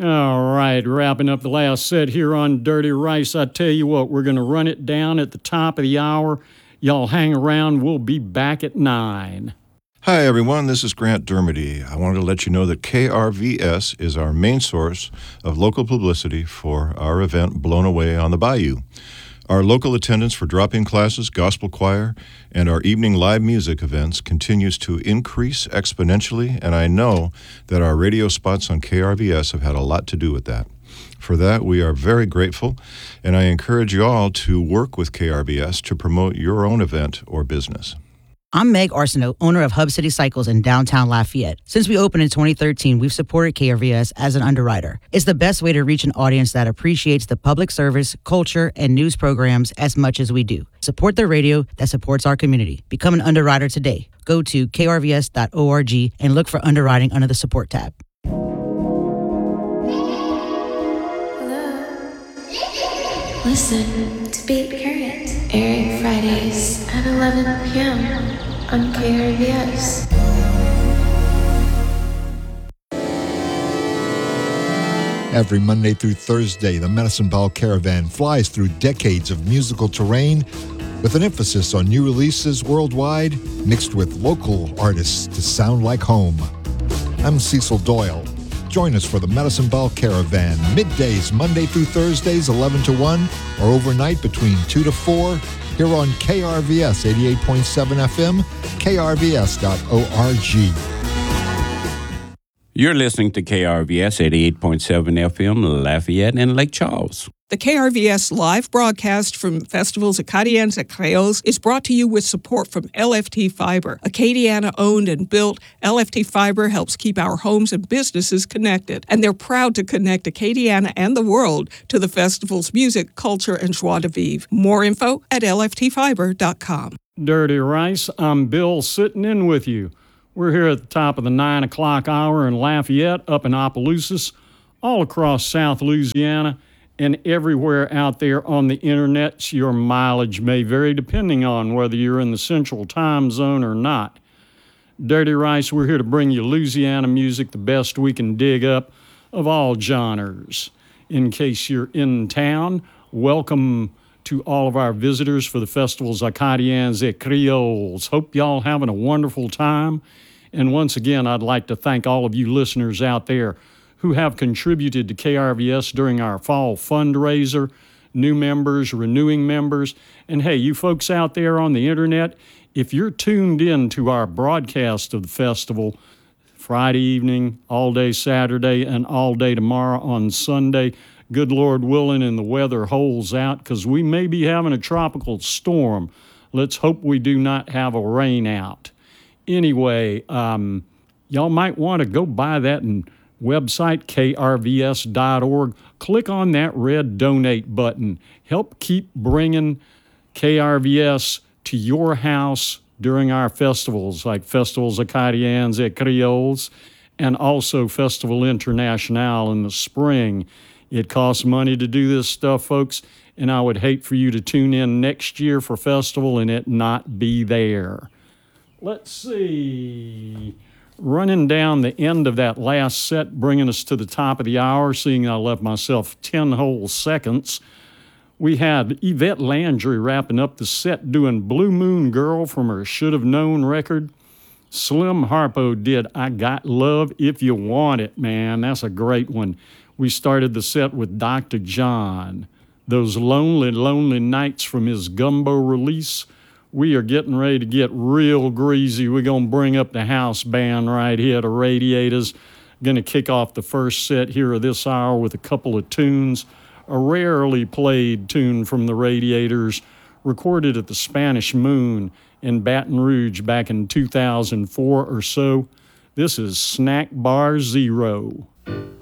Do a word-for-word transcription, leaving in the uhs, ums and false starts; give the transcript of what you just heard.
All right, wrapping up the last set here on Dirty Rice. I tell you what, we're going to run it down at the top of the hour. Y'all hang around. We'll be back at nine. Hi, everyone. This is Grant Dermody. I wanted to let you know that K R V S is our main source of local publicity for our event, Blown Away on the Bayou. Our local attendance for drop-in classes, gospel choir, and our evening live music events continues to increase exponentially, and I know that our radio spots on K R V S have had a lot to do with that. For that, we are very grateful, and I encourage you all to work with K R V S to promote your own event or business. I'm Meg Arsenault, owner of Hub City Cycles in downtown Lafayette. Since we opened in twenty thirteen, we've supported K R V S as an underwriter. It's the best way to reach an audience that appreciates the public service, culture, and news programs as much as we do. Support the radio that supports our community. Become an underwriter today. Go to k r v s dot org and look for underwriting under the support tab. Listen to Beat Current, airing Fridays at eleven p.m. on K R V S. Every Monday through Thursday, the Medicine Ball Caravan flies through decades of musical terrain with an emphasis on new releases worldwide, mixed with local artists to sound like home. I'm Cecil Doyle. Join us for the Medicine Ball Caravan, middays Monday through Thursdays, eleven to one, or overnight between two to four, here on K R V S eighty-eight point seven F M, k r v s dot org. You're listening to K R V S eighty-eight point seven F M, Lafayette and Lake Charles. The K R V S live broadcast from Festivals Acadiens et Creoles is brought to you with support from L F T Fiber. Acadiana-owned and built, L F T Fiber helps keep our homes and businesses connected, and they're proud to connect Acadiana and the world to the festival's music, culture, and joie de vivre. More info at l f t fiber dot com. Dirty Rice, I'm Bill sitting in with you. We're here at the top of the nine o'clock hour in Lafayette, up in Opelousas, all across South Louisiana, and everywhere out there on the internet. Your mileage may vary depending on whether you're in the central time zone or not. Dirty Rice, we're here to bring you Louisiana music, the best we can dig up of all genres. In case you're in town, welcome to all of our visitors for the Festivals Acadiens et Creoles. Hope y'all having a wonderful time. And once again, I'd like to thank all of you listeners out there who have contributed to K R V S during our fall fundraiser, new members, renewing members. And hey, you folks out there on the internet, if you're tuned in to our broadcast of the festival, Friday evening, all day Saturday, and all day tomorrow on Sunday, good Lord willing, and the weather holds out, because we may be having a tropical storm. Let's hope we do not have a rain out. Anyway, um, y'all might want to go by that and website, k r v s dot org. Click on that red donate button. Help keep bringing K R V S to your house during our festivals, like Festivals Acadiens et Creoles, and also Festival International in the spring. It costs money to do this stuff, folks, and I would hate for you to tune in next year for festival and it not be there. Let's see. Running down the end of that last set, bringing us to the top of the hour, seeing I left myself ten whole seconds. We had Yvette Landry wrapping up the set doing Blue Moon Girl from her Should Have Known record. Slim Harpo did I Got Love If You Want It, man. That's a great one. We started the set with Doctor John. Those Lonely, Lonely Nights from his Gumbo release. We are getting ready to get real greasy. We're going to bring up the house band right here, the Radiators. Going to kick off the first set here of this hour with a couple of tunes. A rarely played tune from the Radiators, recorded at the Spanish Moon in Baton Rouge back in two thousand four or so. This is Snack Bar Zero.